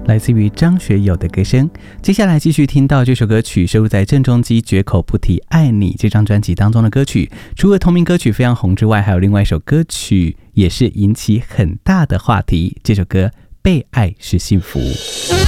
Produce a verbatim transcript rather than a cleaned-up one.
来自于张学友的歌声。接下来继续听到这首歌曲收录在郑中基绝口不提爱你这张专辑当中的歌曲。除了同名歌曲非常红之外，还有另外一首歌曲也是引起很大的话题，这首歌被爱是幸福。